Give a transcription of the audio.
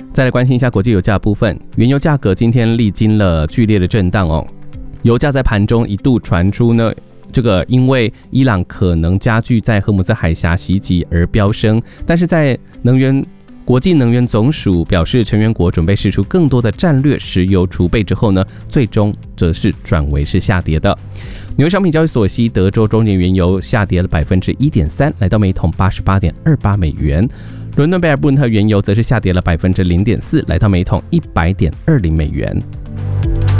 再来关心一下国际油价部分，原油价格今天历经了剧烈的震荡哦。油价在盘中一度传出呢，因为伊朗可能加剧在荷姆斯海峡袭击而飙升，但是在国际能源总署表示，成员国准备释出更多的战略石油储备之后呢，最终则是转为是下跌的。纽约商品交易所西德州中间原油下跌了 1.3%， 来到每桶 88.28 美元。伦敦贝尔布伦特原油则是下跌了 0.4%， 来到每桶 100.20 美元。